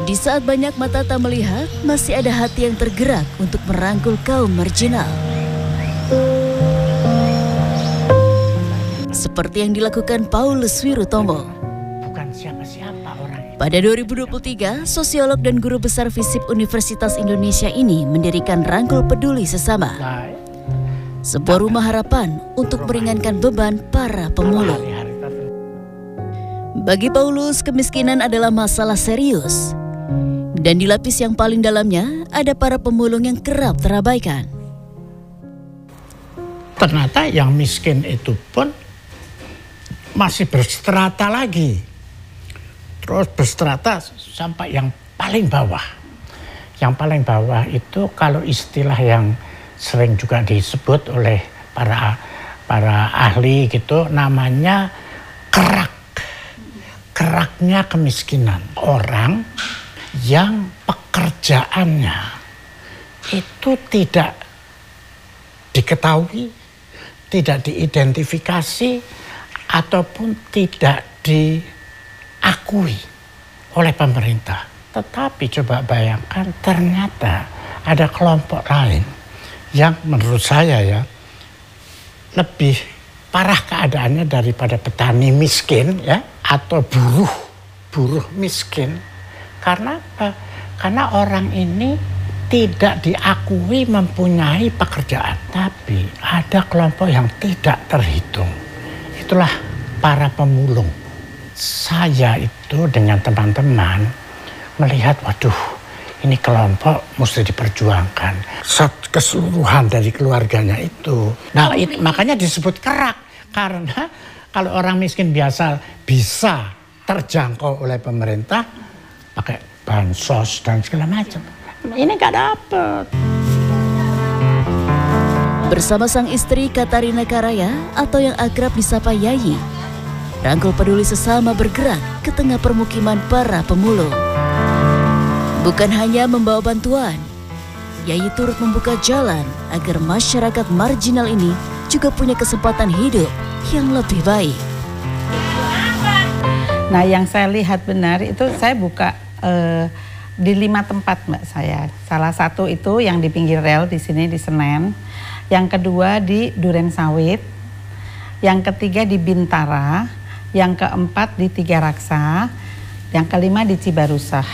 Di saat banyak mata tak melihat, masih ada hati yang tergerak untuk merangkul kaum marginal. Seperti yang dilakukan Paulus Wirutomo. Bukan siapa-siapa orang itu. Pada 2023, sosiolog dan guru besar FISIP Universitas Indonesia ini mendirikan Rangkul Peduli Sesama. Sebuah rumah harapan untuk meringankan beban para pemulung. Bagi Paulus, kemiskinan adalah masalah serius. Dan di lapis yang paling dalamnya, ada para pemulung yang kerap terabaikan. Ternyata yang miskin itu pun masih berstrata lagi. Terus berstrata sampai yang paling bawah. Yang paling bawah itu kalau istilah yang sering juga disebut oleh para ahli gitu, namanya kerak. Keraknya kemiskinan. Orang yang pekerjaannya itu tidak diketahui, tidak diidentifikasi, ataupun tidak diakui oleh pemerintah. Tetapi coba bayangkan, ternyata ada kelompok lain yang menurut saya ya lebih parah keadaannya daripada petani miskin ya, atau buruh miskin. Karena apa? Karena orang ini tidak diakui mempunyai pekerjaan. Tapi ada kelompok yang tidak terhitung. Itulah para pemulung. Saya itu dengan teman-teman melihat, waduh, ini kelompok mesti diperjuangkan. Keseluruhan dari keluarganya itu. Nah, makanya disebut kerak. Karena kalau orang miskin biasa bisa terjangkau oleh pemerintah, pakai bansos dan segala macam. Ini nggak dapet. Bersama sang istri Katarina Karaya atau yang akrab disapa Yayi, Rangkul Peduli Sesama bergerak ke tengah permukiman para pemulung. Bukan hanya membawa bantuan, Yayi turut membuka jalan agar masyarakat marginal ini juga punya kesempatan hidup yang lebih baik. Nah, yang saya lihat benar itu saya buka di 5 tempat, Mbak, saya. Salah satu itu yang di pinggir rel di sini di Senen, yang kedua di Duren Sawit, yang ketiga di Bintara, yang keempat di Tiga Raksa, yang kelima di Cibarusah.